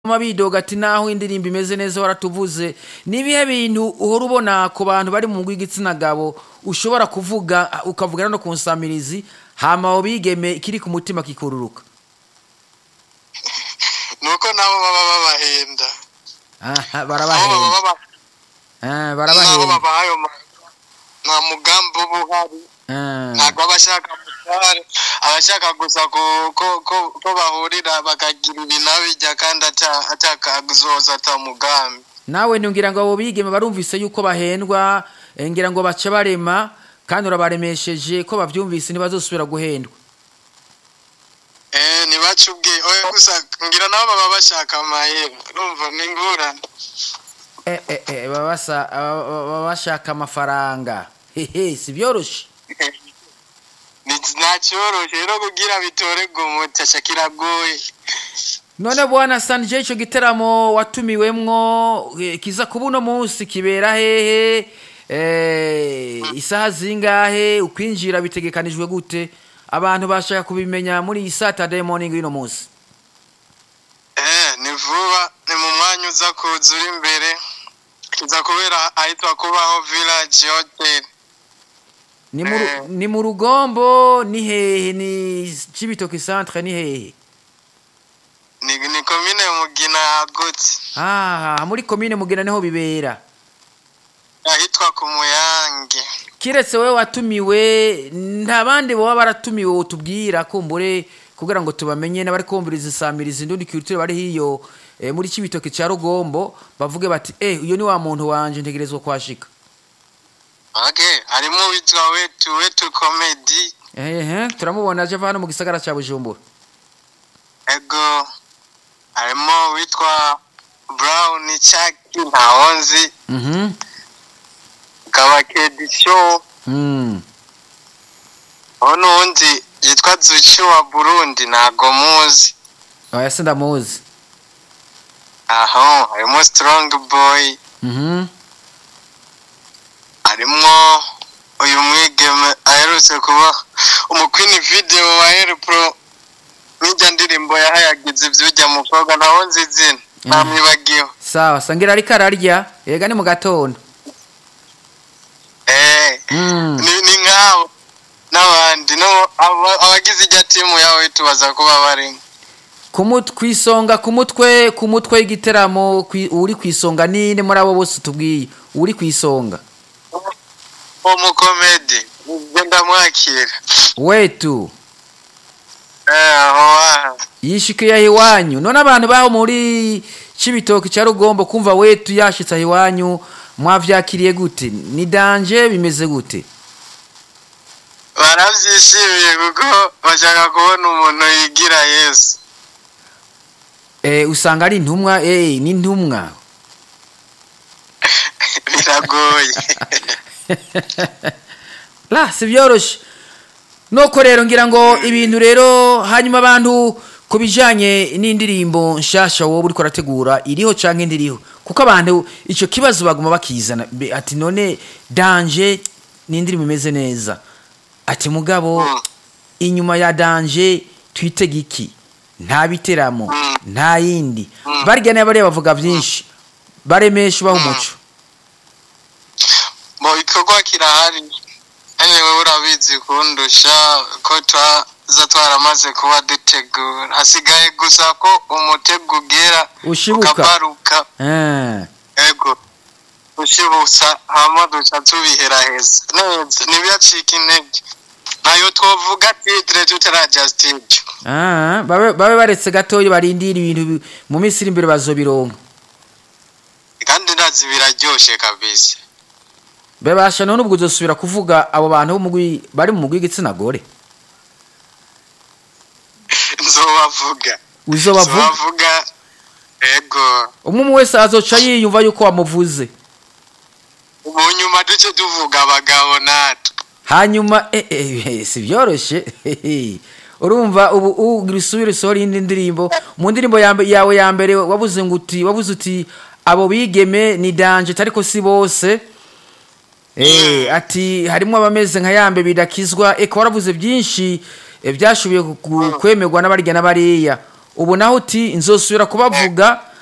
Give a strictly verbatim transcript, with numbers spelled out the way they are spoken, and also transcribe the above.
mabidoga ati naho indirimbo imeze neza waratuvuze nibihe bintu uhora ubona ku bantu bari mu gw'igitsina gabo ushobora kuvuga ukavugana no kunsamirizi hama obigeme ikiri ku mutima kikururuka nuko nabo baba babahenda aha barabahenda ah barabahenda babayo na mugambo buhari ntabwo abashaka mutare abashaka gusa ko ko ko bahurira bakagira ibinabijya kandi ataka guzoza atamugambi nawe ntungira ngo abo bigeme barumvise yuko bahendwa ngira ngo bace barema kandi urabaremesheje ko bavyumvise ntibazosubira guhendwa eh nibacubwe oya gusa ngira nabo baba bashaka amahera urumva ningurana eh eh eh babasa babashaka amafaranga hehe sivyoroshe Nacyoroshe rero kugira bitorego umuti ashakiragoye none bwana Sanje ico giteramo watumiwemwo kiza kubuno munsi kibera hehe eh isaha zingahe ukwinjira bitegekanijwe gute abantu bashaka kubimenya muri Saturday morning ino munsi eh ni vuba ni mu mwanya uza kuzura imbere kiza kubera ahitwa kubaho village hotel ni mu ni mu rugombo ni hehe ni Cibitoke centre ni hehe ni ni commune Mugina gutse ah muri commune Mugina niho bibera ahitwa ku Muyange kiretse wewe watumiwe ntabandi bo baratumiwe utubwira kumbure kugira ngo tubamenye n'abari kumviriza isamiriza indundi culture bari hiyo eh, muri Cibitoke cya Rugombo bavuge bati eh uyo ni wa muntu wanje ntegerezwa kwashika. Okay, harimo witwa wetu wetu comedy. Eh eh, turamubona aje vana mu gisagara cha Bujumbura. Ego. Harimo witwa Brown Chaki Naonzi. Mhm. Kaba Kedi Show. Mm. Ono undi yitwa Zuchi wa Burundi nago muzi. Oya senda muzi. Aho, harimo Strong Boy. Mhm. Harimo uyu mwigeme aherutse kuba umukwini video wa Air Pro n'ijya ndirimbo yahayagize ivyujya mu koga naho nzizina namwibagiwe sawa sangira ari kararya yega ni mu gatondo eh mm. ni ni ngaho n'abandi no abagize ijya timu yawe tubaza kuba bari kumut kwisonga kumutwe kumutwe y'igiteramo uri kwisonga nine muri abo bose tubwiye uri kwisonga umukomedi ngenda mwakira wetu eh owa yishike ya hiwanyu none abantu baho muri Cibitoke cya Rugombo kumva wetu yashitsa hiwanyu mwavyakiriye gute ni danje bimeze gute baravyishimiye kuko bashaka kubona umuntu yigira Yesu eh usanga ari intumwa eh ni intumwa biragoye la sivyoroshe noko rero ngira ngo ibintu rero hanyuma abantu kubijanye n'indirimbo nshasha wo buri korategura iriho canke ndiriho kuko abantu ico kibazo baguma bakizana ati none danje n'indirimbo imeze neza ati mugabo mm. inyuma ya danje twitega iki nta biteramo mm. nta yindi mm. barya n'abari bavuga byinshi baremesha baho umuco mo ikorwa kirahari anyewe urabizi kundusha ko twaza twaramaze kuba dutegura hasigaye gusa ko umutego ugera ukabaruka eh ego ushibusa hama duca tubiheraheza neza nibyacika intege nayo twovuga titre tutaraja stage ah babe babe baretse gatoyi barindira ibintu mu misiri imbere bazobironka kandi ndazi biraryoshe kabisa bebasha none ubwo uzosubira kuvuga abo bantu b'umugwi bari mu mugwi gitsina gore nzobavuga uzobavuga ego umwe wese azoca yiyumva yuko wamuvuze ubunyuma duce tuvuga abagabo nato hanyuma eh eh sivyoroshe urumva ubu ugrisubire sori indi ndirimbo mu ndirimbo yawe ya mbere wabuze nguti wabuze uti abo bigeme ni danje tariko si bose eh ati harimo abameze nka yambe bidakizwa eko waravuze byinshi byashubiye kwemerwa n'abarya n'abariya ubu naho uti nzosubira kubavuga